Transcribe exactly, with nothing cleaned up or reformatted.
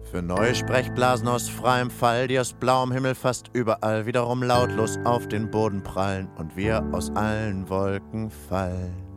Für neue Sprechblasen aus freiem Fall, die aus blauem Himmel fast überall wiederum lautlos auf den Boden prallen und wir aus allen Wolken fallen.